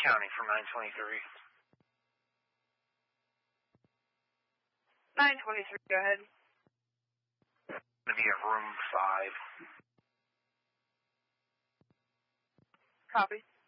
County from 923. 923, go ahead. Going to be at room 5. Copy.